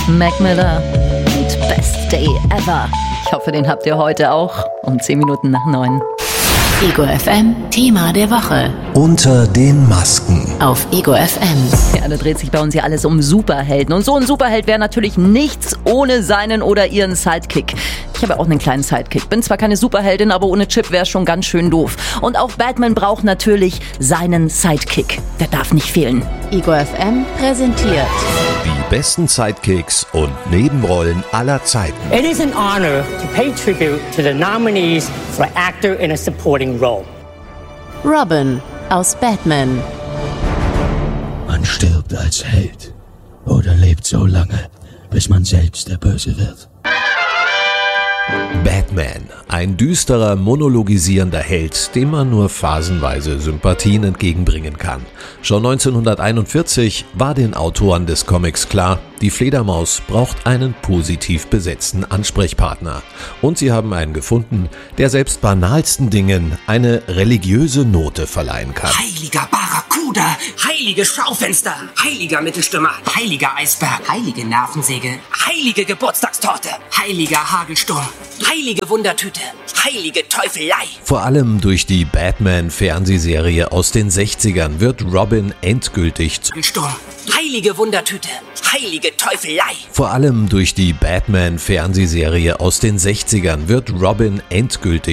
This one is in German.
Mac Miller mit Best Day Ever. Ich hoffe, den habt ihr heute auch um 10 Minuten nach 9. Ego FM Thema der Woche. Unter den Masken. Auf Ego FM. Ja, da dreht sich bei uns ja alles um Superhelden. Und so ein Superheld wäre natürlich nichts ohne seinen oder ihren Sidekick. Ich habe auch einen kleinen Sidekick. Bin zwar keine Superheldin, aber ohne Chip wäre schon ganz schön doof. Und auch Batman braucht natürlich seinen Sidekick. Der darf nicht fehlen. Ego FM präsentiert Die besten Sidekicks und Nebenrollen aller Zeiten. It is an honor to pay tribute to the nominees for actor in a supporting role. Robin aus Batman. Man stirbt als Held oder lebt so lange, bis man selbst der Böse wird. Batman, ein düsterer, monologisierender Held, dem man nur phasenweise Sympathien entgegenbringen kann. Schon 1941 war den Autoren des Comics klar, die Fledermaus braucht einen positiv besetzten Ansprechpartner. Und sie haben einen gefunden, der selbst banalsten Dingen eine religiöse Note verleihen kann. Heiliger Barracuda, heilige Schaufenster, heiliger Mittelstimmer, heiliger Eisberg, heilige Nervensäge, heilige Geburtstagstorte, heiliger Hagelsturm, heilige Wundertüte, heilige Teufelei. Vor allem durch die Batman-Fernsehserie aus den 60ern wird Robin endgültig Hagelsturm, heilige Wundertüte, heilige Teufelei. Vor allem durch die Batman-Fernsehserie aus den 60ern wird Robin endgültig